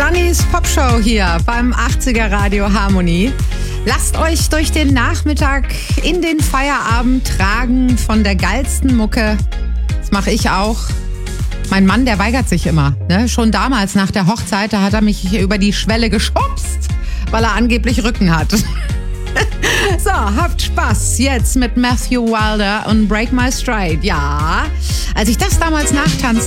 Sannys Popshow hier beim 80er Radio Harmonie. Lasst euch durch den Nachmittag in den Feierabend tragen von der geilsten Mucke. Das mache ich auch. Mein Mann, der weigert sich immer. Ne? Schon damals nach der Hochzeit, da hat er mich über die Schwelle geschubst, weil er angeblich Rücken hat. So, habt Spaß jetzt mit Matthew Wilder und Break My Stride. Ja, als ich das damals nachtanzte,